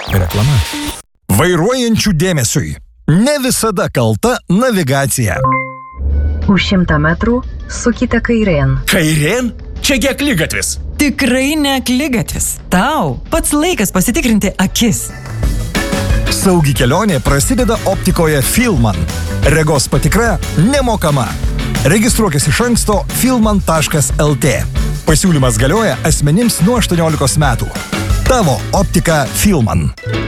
Reklama. Vairuojančių dėmesiui. Ne visada kalta navigacija. Už 100 metrų sukite kairėn. Kairėn? Čiagi akligatvis. Tikrai ne akligatvis. Tau pats laikas pasitikrinti akis. Saugi kelionė prasideda optikoje Filman. Regos patikra nemokama. Registruokis iš anksto filman.lt. Pasiūlymas galioja asmenims nuo 18 metų. Tavo optika Filman.